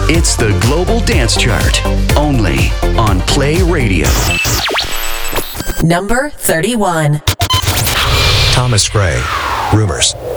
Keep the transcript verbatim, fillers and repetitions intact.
It's the Global Dance Chart, only on Play Radio. Number thirty-one. Thomas Gray, Rumors.